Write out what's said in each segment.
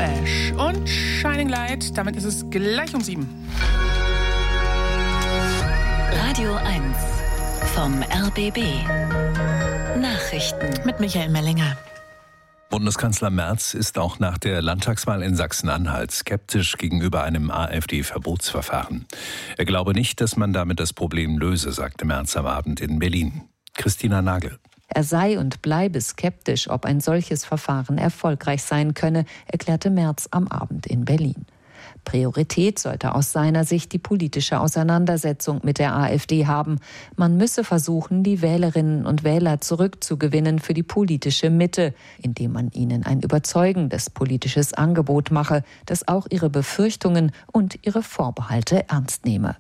Flash und Shining Light. Damit ist es gleich um 7. Radio 1 vom RBB. Nachrichten mit Michael Mellinger. Bundeskanzler Merz ist auch nach der Landtagswahl in Sachsen-Anhalt skeptisch gegenüber einem AfD-Verbotsverfahren. Er glaube nicht, dass man damit das Problem löse, sagte Merz am Abend in Berlin. Christina Nagel. Er sei und bleibe skeptisch, ob ein solches Verfahren erfolgreich sein könne, erklärte Merz am Abend in Berlin. Priorität sollte aus seiner Sicht die politische Auseinandersetzung mit der AfD haben. Man müsse versuchen, die Wählerinnen und Wähler zurückzugewinnen für die politische Mitte, indem man ihnen ein überzeugendes politisches Angebot mache, das auch ihre Befürchtungen und ihre Vorbehalte ernst nehme.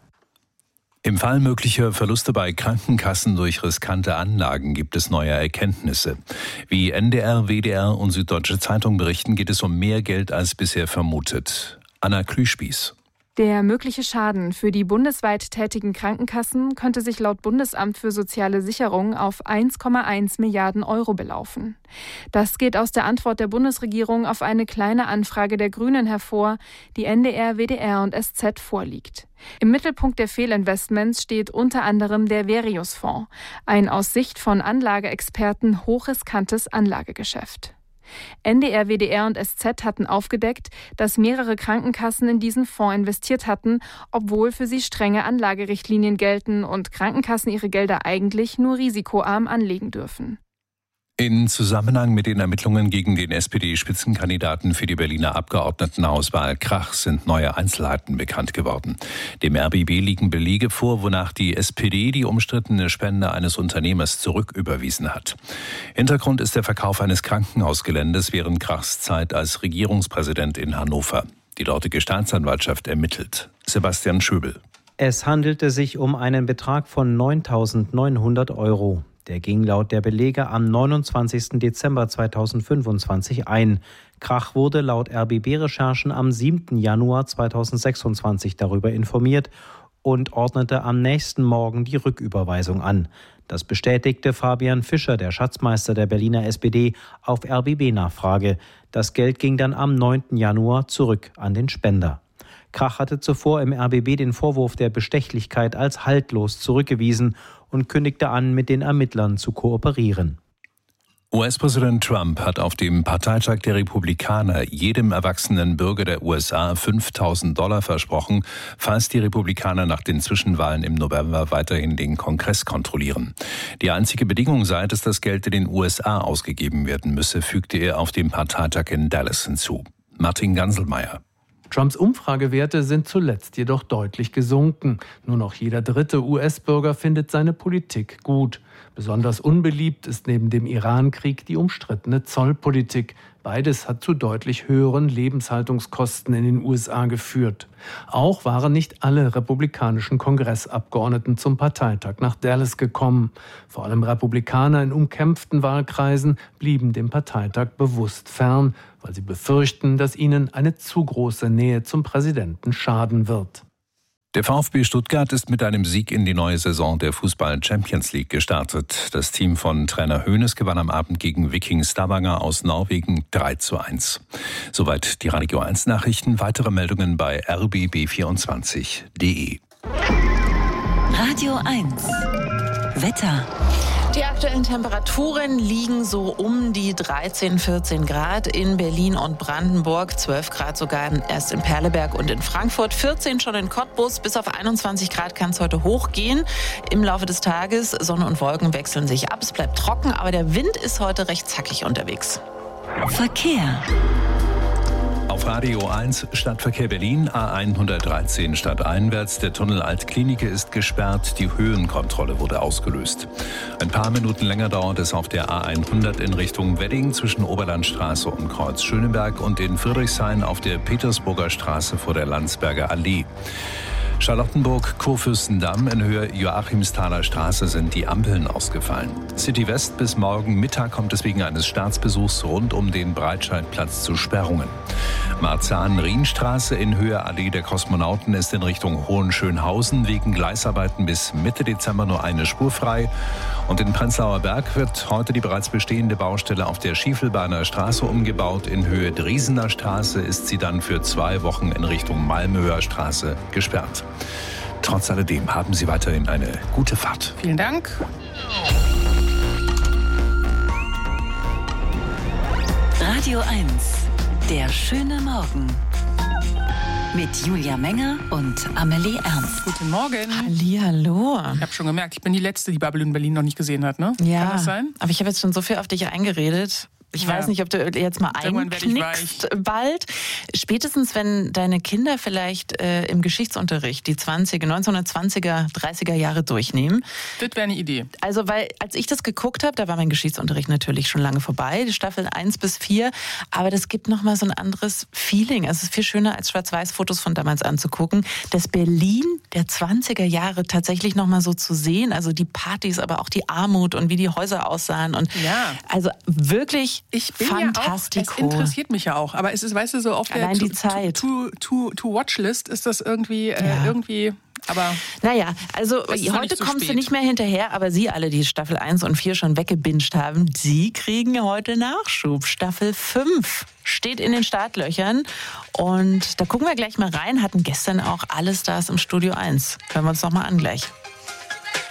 Im Fall möglicher Verluste bei Krankenkassen durch riskante Anlagen gibt es neue Erkenntnisse. Wie NDR, WDR und Süddeutsche Zeitung berichten, geht es um mehr Geld als bisher vermutet. Anna Klüspieß. Der mögliche Schaden für die bundesweit tätigen Krankenkassen könnte sich laut Bundesamt für Soziale Sicherung auf 1,1 Milliarden Euro belaufen. Das geht aus der Antwort der Bundesregierung auf eine kleine Anfrage der Grünen hervor, die NDR, WDR und SZ vorliegt. Im Mittelpunkt der Fehlinvestments steht unter anderem der Verius-Fonds, ein aus Sicht von Anlageexperten hochriskantes Anlagegeschäft. NDR, WDR und SZ hatten aufgedeckt, dass mehrere Krankenkassen in diesen Fonds investiert hatten, obwohl für sie strenge Anlagerichtlinien gelten und Krankenkassen ihre Gelder eigentlich nur risikoarm anlegen dürfen. In Zusammenhang mit den Ermittlungen gegen den SPD-Spitzenkandidaten für die Berliner Abgeordnetenhauswahl Krach sind neue Einzelheiten bekannt geworden. Dem RBB liegen Belege vor, wonach die SPD die umstrittene Spende eines Unternehmers zurücküberwiesen hat. Hintergrund ist der Verkauf eines Krankenhausgeländes während Krachs Zeit als Regierungspräsident in Hannover. Die dortige Staatsanwaltschaft ermittelt. Sebastian Schöbel. Es handelte sich um einen Betrag von 9.900 Euro. Der ging laut der Belege am 29. Dezember 2025 ein. Krach wurde laut RBB-Recherchen am 7. Januar 2026 darüber informiert und ordnete am nächsten Morgen die Rücküberweisung an. Das bestätigte Fabian Fischer, der Schatzmeister der Berliner SPD, auf RBB-Nachfrage. Das Geld ging dann am 9. Januar zurück an den Spender. Krach hatte zuvor im RBB den Vorwurf der Bestechlichkeit als haltlos zurückgewiesen und kündigte an, mit den Ermittlern zu kooperieren. US-Präsident Trump hat auf dem Parteitag der Republikaner jedem erwachsenen Bürger der USA $5.000 versprochen, falls die Republikaner nach den Zwischenwahlen im November weiterhin den Kongress kontrollieren. Die einzige Bedingung sei, dass das Geld in den USA ausgegeben werden müsse, fügte er auf dem Parteitag in Dallas hinzu. Martin Ganselmeier. Trumps Umfragewerte sind zuletzt jedoch deutlich gesunken. Nur noch jeder dritte US-Bürger findet seine Politik gut. Besonders unbeliebt ist neben dem Iran-Krieg die umstrittene Zollpolitik. Beides hat zu deutlich höheren Lebenshaltungskosten in den USA geführt. Auch waren nicht alle republikanischen Kongressabgeordneten zum Parteitag nach Dallas gekommen. Vor allem Republikaner in umkämpften Wahlkreisen blieben dem Parteitag bewusst fern, weil sie befürchten, dass ihnen eine zu große Nähe zum Präsidenten schaden wird. Der VfB Stuttgart ist mit einem Sieg in die neue Saison der Fußball-Champions League gestartet. Das Team von Trainer Hoeneß gewann am Abend gegen Viking Stavanger aus Norwegen 3:1. Soweit die Radio 1 Nachrichten. Weitere Meldungen bei rbb24.de. Radio 1 Wetter. Die aktuellen Temperaturen liegen so um die 13, 14 Grad in Berlin und Brandenburg, 12 Grad sogar erst in Perleberg und in Frankfurt, 14 schon in Cottbus, bis auf 21 Grad kann es heute hochgehen. Im Laufe des Tages, Sonne und Wolken wechseln sich ab, es bleibt trocken, aber der Wind ist heute recht zackig unterwegs. Verkehr. Auf Radio 1 Stadtverkehr Berlin, A113 stadteinwärts. Der Tunnel Altklinike ist gesperrt, die Höhenkontrolle wurde ausgelöst. Ein paar Minuten länger dauert es auf der A100 in Richtung Wedding zwischen Oberlandstraße und Kreuz Schöneberg und in Friedrichshain auf der Petersburger Straße vor der Landsberger Allee. Charlottenburg-Kurfürstendamm in Höhe Joachimsthaler Straße sind die Ampeln ausgefallen. City West bis morgen Mittag kommt es wegen eines Staatsbesuchs rund um den Breitscheidplatz zu Sperrungen. Marzahn-Rienstraße in Höhe Allee der Kosmonauten ist in Richtung Hohenschönhausen wegen Gleisarbeiten bis Mitte Dezember nur eine Spur frei. Und in Prenzlauer Berg wird heute die bereits bestehende Baustelle auf der Schiefelbeiner Straße umgebaut. In Höhe Driesener Straße ist sie dann für 2 Wochen in Richtung Malmöer Straße gesperrt. Trotz alledem haben Sie weiterhin eine gute Fahrt. Vielen Dank. Radio 1, der schöne Morgen. Mit Julia Menger und Amelie Ernst. Guten Morgen. Hallihallo. Ich habe schon gemerkt, ich bin die Letzte, die Babylon Berlin noch nicht gesehen hat, ne? Ja, kann das sein? Aber ich habe jetzt schon so viel auf dich eingeredet. Ich weiß nicht, ob du jetzt mal einknickst bald. Spätestens, wenn deine Kinder vielleicht im Geschichtsunterricht die 1920er, 30er Jahre durchnehmen. Das wäre eine Idee. Also, weil als ich das geguckt habe, da war mein Geschichtsunterricht natürlich schon lange vorbei, die Staffel 1 bis 4. Aber das gibt nochmal so ein anderes Feeling. Also es ist viel schöner, als Schwarz-Weiß-Fotos von damals anzugucken. Das Berlin der 20er Jahre tatsächlich nochmal so zu sehen. Also die Partys, aber auch die Armut und wie die Häuser aussahen. Und also wirklich ich bin fantastisch. Ja auch, es interessiert mich ja auch, aber es ist, weißt du, so auf der To-Watch-List ist das irgendwie, aber... Naja, also heute kommst du nicht mehr hinterher, aber Sie alle, die Staffel 1 und 4 schon weggebinged haben, Sie kriegen heute Nachschub. Staffel 5 steht in den Startlöchern und da gucken wir gleich mal rein, hatten gestern auch alle Stars im Studio 1. Hören wir uns noch mal an gleich.